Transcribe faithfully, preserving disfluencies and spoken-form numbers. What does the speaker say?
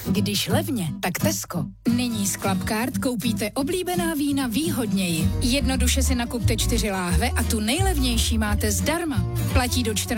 Když levně, tak Tesco. Nyní s Clubcard koupíte oblíbená vína výhodněji. Jednoduše si nakupte čtyři láhve a tu nejlevnější máte zdarma. Platí do čtrnáctého